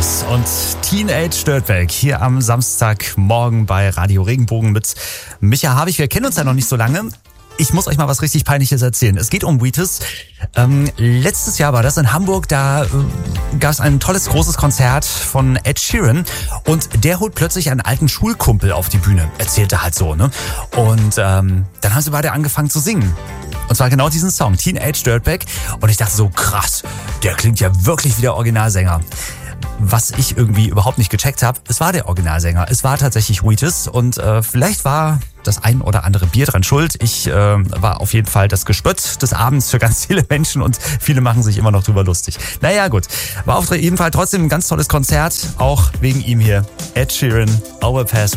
Wheatus und Teenage Dirtbag hier am Samstagmorgen bei Radio Regenbogen mit Micha Habich. Wir kennen uns ja noch nicht so lange. Ich muss euch mal was richtig Peinliches erzählen. Es geht um Wheatus. Letztes Jahr war das in Hamburg, da gab es ein tolles, großes Konzert von Ed Sheeran und der holt plötzlich einen alten Schulkumpel auf die Bühne, erzählte halt so, ne? Und dann haben sie beide angefangen zu singen. Und zwar genau diesen Song, Teenage Dirtbag. Und ich dachte so, krass, der klingt ja wirklich wie der Originalsänger. Was ich irgendwie überhaupt nicht gecheckt habe, es war der Originalsänger. Es war tatsächlich Wheatus und vielleicht war das ein oder andere Bier dran schuld. Ich war auf jeden Fall das Gespött des Abends für ganz viele Menschen und viele machen sich immer noch drüber lustig. Naja gut, war auf jeden Fall trotzdem ein ganz tolles Konzert, auch wegen ihm hier. Ed Sheeran, Overpass.